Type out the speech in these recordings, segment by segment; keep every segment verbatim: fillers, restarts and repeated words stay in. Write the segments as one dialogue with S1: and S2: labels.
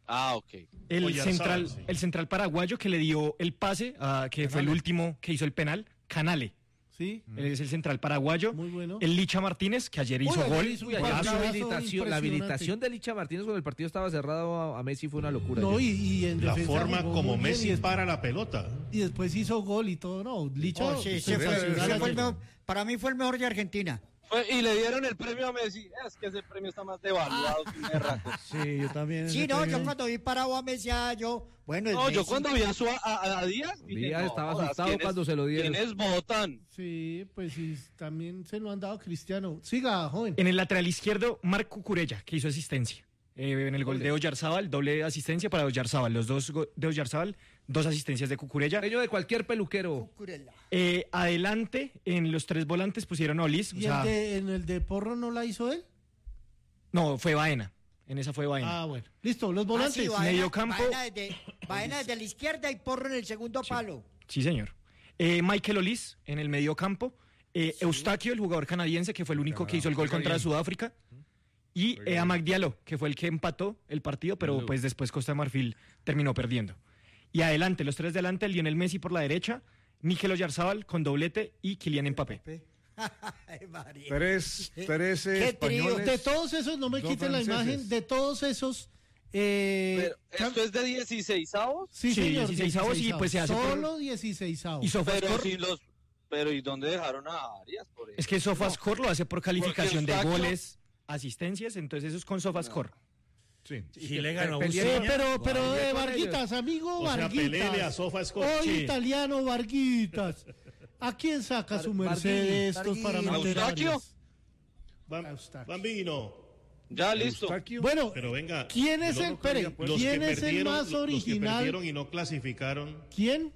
S1: Ah, ok.
S2: El
S3: Oyarzabal,
S2: central,
S3: sí.
S2: el central paraguayo que le dio el pase, a, que fue el último que hizo el penal, Canale.
S4: Sí.
S2: Él es el central paraguayo.
S4: Muy bueno.
S2: El Licha Martínez, que ayer hizo
S4: Uy, ayer
S2: gol.
S4: hizo un
S5: Uy, ayer
S2: golazo.
S5: la
S4: Golazo
S5: habilitación, la
S4: impresionante.
S5: habilitación de Licha Martínez cuando el partido estaba cerrado a, a Messi fue una locura.
S4: No,
S5: ayer.
S4: y, y en
S3: La
S4: defensa
S3: forma
S4: jugó
S3: como
S4: muy bien,
S3: Messi
S4: y, des-
S3: para la pelota.
S4: y después hizo gol y todo. No, Licha.
S6: Oh, sí, ese fue-
S4: sensacional
S6: ese fue el
S4: ayer.
S6: mejor- para mí fue el mejor de Argentina.
S1: Fue- Y le dieron el premio a Messi. Es que ese premio está más devaluado que un berraco.
S4: Sí, yo también.
S6: Sí,
S4: ese
S6: no,
S4: premio-
S6: yo cuando vi parado a Messi, ah, yo, bueno, es
S1: No, yo
S6: Messi.
S1: cuando vi a, su, a, a- a Díaz, dije,
S5: Díaz
S1: no,
S5: estaba
S1: jodas,
S5: asustado
S1: ¿quiénes-
S5: cuando se lo dieron.
S1: ¿Quiénes votan?
S4: Sí, pues sí, también se lo han dado a Cristiano. Siga, joven.
S2: En el lateral izquierdo, Marc Cucurella, que hizo asistencia. Eh, en el gol de Oyarzábal, doble asistencia para Oyarzábal. Los dos go- de Oyarzábal, dos asistencias de Cucurella.
S5: Dueño de cualquier peluquero.
S6: Cucurella.
S2: Eh, adelante, en los tres volantes pusieron a Olis. O
S4: ¿Y
S2: sea,
S4: el de, en el de Porro no la hizo él?
S2: no, fue Baena. En esa fue Baena.
S4: Ah, bueno. Listo, los
S6: Ah,
S4: volantes.
S6: sí, Baena-
S2: medio campo.
S6: Baena desde, Baena desde la izquierda y Porro en el segundo palo.
S2: Sí, señor. Eh, Michael Olis en el medio campo. Eh, Eustaquio, el jugador canadiense, que fue el único que hizo el gol contra Sudáfrica. Y eh, Amak Diallo, que fue el que empató el partido, pero pues después Costa de Marfil terminó perdiendo. Y adelante, los tres de adelante, Lionel Messi por la derecha, Mikel Oyarzábal con doblete y Kylian Mbappé.
S6: Ay, María.
S7: Tres, tres eh,
S6: Qué trío.
S7: españoles.
S4: De todos esos, no me
S7: Dos
S4: quiten la
S7: franceses.
S4: imagen, de todos esos. Eh,
S1: Pero, ¿esto es de dieciseisavos?
S4: sí,
S2: Sí,
S4: señor.
S2: dieciseisavos y, pues, se hace por-
S4: Solo dieciseisavos.
S2: Y
S1: Pero
S2: Sofascore,
S1: si los... Pero ¿y dónde dejaron a Arias? Por
S2: es que Sofascore lo hace por calificación de
S1: Eustaquio-
S2: goles, asistencias, entonces eso es con Sofascore.
S7: Sí.
S3: Y le ganó a
S5: Pendiente-
S4: Eh,
S3: Useña.
S4: pero, pero,
S5: Vaya
S4: eh,
S5: con
S4: Varguitas, amigo
S3: O sea,
S4: Varguitas.
S3: pelele a SofaScore.
S4: Hoy
S2: Sí.
S4: italiano Varguitas. ¿A quién saca su merced de estos para
S6: Varguitas.
S4: meter a
S1: ¿Eustaquio?
S4: Arias?
S3: Bam-
S4: Eustaquio.
S3: Bambino.
S1: Ya, listo.
S7: Eustaquio.
S4: Bueno,
S3: Pero venga.
S4: ¿quién es
S7: yo
S4: el
S7: no creía,
S4: Pere?
S7: pues.
S3: los
S4: ¿Quién
S3: que
S4: es el
S3: perdieron-
S4: más
S3: Los que
S4: original?
S3: perdieron y no clasificaron.
S4: ¿Quién?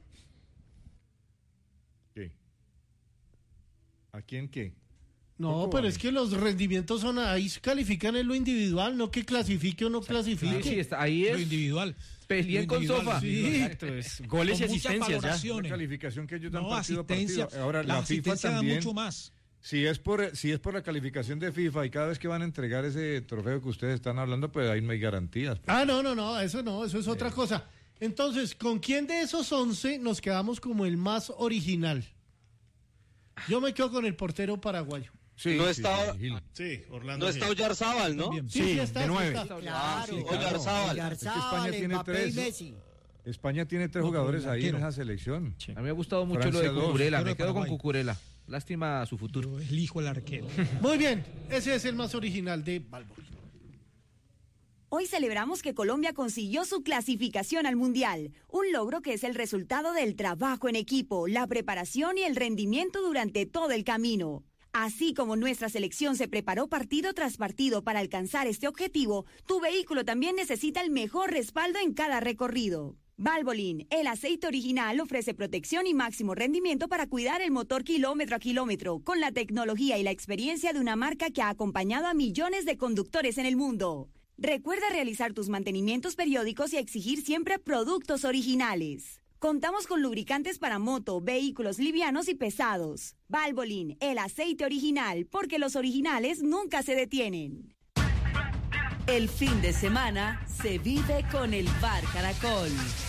S7: ¿Qué? ¿A quién qué?
S4: No,
S7: Poco
S4: pero
S7: vale.
S4: es que los rendimientos son ahí, califican en lo individual, no que clasifique o no clasifique.
S5: Sí, sí, está, ahí
S8: Lo
S5: es.
S8: individual.
S5: Peleen
S8: Lo
S5: con
S8: individual,
S5: Sofa.
S8: sí.
S2: Exacto, es goles y
S8: Con muchas
S2: asistencias ya.
S7: La
S8: valoraciones.
S7: calificación que ellos dan
S8: No,
S7: partido a
S8: asistencia.
S7: partido. Ahora,
S8: la,
S7: la, FIFA
S8: asistencia da
S7: también.
S8: mucho más.
S7: Si es por si es por la calificación de FIFA y cada vez que van a entregar ese trofeo que ustedes están hablando, pues ahí no hay garantías. pues.
S4: Ah, no, no, no, eso no, eso es otra cosa. Entonces, ¿con quién de esos once nos quedamos como el más original? Yo me quedo con el portero paraguayo.
S7: Sí,
S1: No
S7: sí,
S1: estaba-
S7: sí, Gil.
S3: Sí, Orlando.
S1: No está
S3: Gil.
S1: Oyarzábal, ¿no?
S8: También.
S4: Sí,
S2: Sí,
S4: sí está,
S2: de
S4: sí
S2: nueve.
S4: está.
S6: Claro.
S1: sí, Oyarzábal.
S6: Oyarzábal,
S7: España tiene
S6: Mbappé
S7: tres.
S6: y Messi.
S7: España tiene tres
S8: No,
S7: jugadores
S8: pero
S7: ahí en
S8: arquero.
S7: esa selección.
S2: Sí.
S5: A mí me ha gustado mucho
S7: Francia
S5: lo de
S7: dos.
S5: Cucurella.
S8: Arquero
S5: Me
S8: de
S5: quedo con
S8: Paraguay.
S5: Cucurella. Lástima su futuro.
S8: Yo elijo el arquero.
S4: Muy bien, ese es el más original de Balbo.
S9: Hoy celebramos que Colombia consiguió su clasificación al Mundial, un logro que es el resultado del trabajo en equipo, la preparación y el rendimiento durante todo el camino. Así como nuestra selección se preparó partido tras partido para alcanzar este objetivo, tu vehículo también necesita el mejor respaldo en cada recorrido. Valvoline, el aceite original, ofrece protección y máximo rendimiento para cuidar el motor kilómetro a kilómetro, con la tecnología y la experiencia de una marca que ha acompañado a millones de conductores en el mundo. Recuerda realizar tus mantenimientos periódicos y exigir siempre productos originales. Contamos con lubricantes para moto, vehículos livianos y pesados. Valvoline, el aceite original, porque los originales nunca se detienen.
S10: El fin de semana se vive con el Bar Caracol.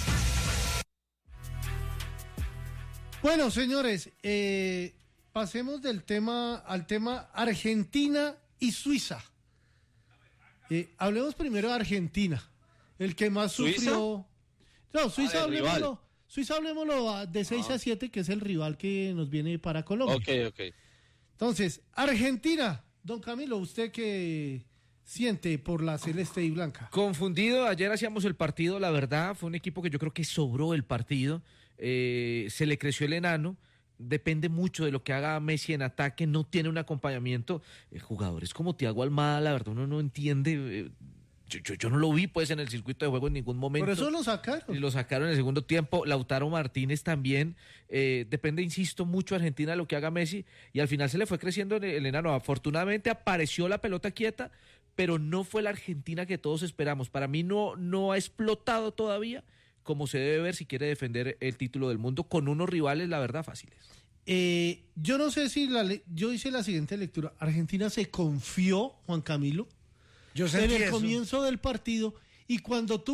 S4: Bueno, señores, eh, pasemos del tema al tema Argentina y Suiza. Eh, hablemos primero de Argentina, el que más
S1: ¿Suiza?
S4: sufrió. No, Suiza,
S1: Ah, el rival.
S4: hablemoslo, Suiza hablemoslo a- de seis a siete, que es el rival que nos viene para Colombia.
S1: Ok, ok.
S4: Entonces, Argentina, don Camilo, ¿usted qué siente por la celeste y blanca?
S5: Confundido, ayer hacíamos el partido, la verdad, fue un equipo que yo creo que sobró el partido, eh, se le creció el enano, depende mucho de lo que haga Messi en ataque, no tiene un acompañamiento, eh, jugadores como Thiago Almada, la verdad uno no entiende, eh, yo, yo, yo no lo vi pues en el circuito de juego en ningún momento.
S4: Por eso lo sacaron.
S5: Y lo sacaron en el segundo tiempo. Lautaro Martínez también. Eh, depende, insisto, mucho Argentina de lo que haga Messi. Y al final se le fue creciendo el, el enano. Afortunadamente apareció la pelota quieta, pero no fue la Argentina que todos esperamos. Para mí no, no ha explotado todavía como se debe ver si quiere defender el título del mundo con unos rivales, la verdad, fáciles.
S4: Eh, yo no sé si la le- yo hice la siguiente lectura. Argentina se confió, Juan Camilo,
S6: Yo
S4: en
S6: sentí
S4: el
S6: eso.
S4: comienzo del partido, y cuando tú